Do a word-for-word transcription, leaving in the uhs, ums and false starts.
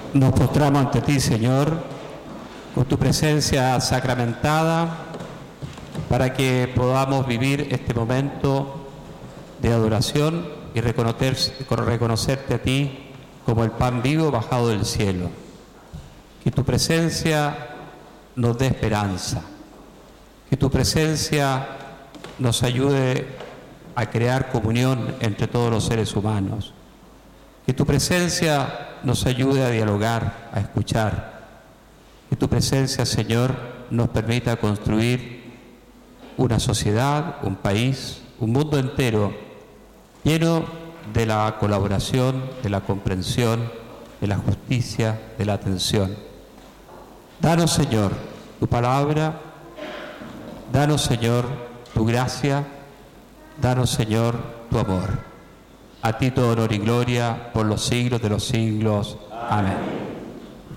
Nos postramos ante ti, Señor, con tu presencia sacramentada, para que podamos vivir este momento de adoración y reconocer, reconocerte a ti como el pan vivo bajado del cielo. Que tu presencia nos dé esperanza, que tu presencia nos ayude a crear comunión entre todos los seres humanos, que tu presencia nos ayude a dialogar, a escuchar, que tu presencia, Señor, nos permita construir una sociedad, un país, un mundo entero lleno de la colaboración, de la comprensión, de la justicia, de la atención. Danos, Señor, tu palabra, danos, Señor, tu gracia, danos, Señor, tu amor. A ti todo honor y gloria por los siglos de los siglos. Amén.